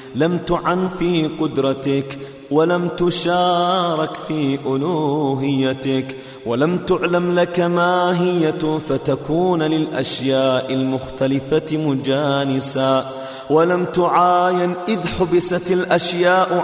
لم تعن في قدرتك ولم تشارك في ألوهيتك ولم تعلم لك ماهية فتكون للأشياء المختلفة مجانسا ولم تعاين إذ حبست الأشياء